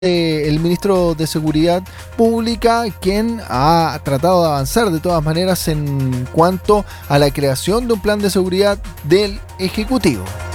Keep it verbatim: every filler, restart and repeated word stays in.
eh, el ministro de Seguridad Pública, quien ha tratado de avanzar de todas maneras en cuanto a la creación de un plan de seguridad del Ejecutivo.